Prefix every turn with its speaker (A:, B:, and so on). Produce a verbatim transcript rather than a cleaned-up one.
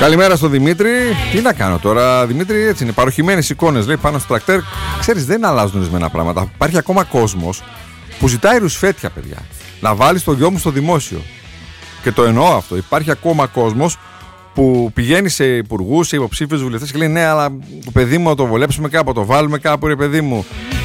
A: Καλημέρα στο Δημήτρη. Τι να κάνω τώρα, Δημήτρη, έτσι είναι. Παροχημένες εικόνες λέει πάνω στο τρακτέρ. Ξέρεις, δεν αλλάζουν ορισμένα πράγματα. Υπάρχει ακόμα κόσμος που ζητάει ρουσφέτια, παιδιά. Να βάλει το γιο μου στο δημόσιο. Και το εννοώ αυτό. Υπάρχει ακόμα κόσμος που πηγαίνει σε υπουργούς, σε υποψήφιους βουλευτές και λέει ναι, αλλά το παιδί μου να το βολέψουμε κάπου, το βάλουμε κάπου, ρε παιδί μου.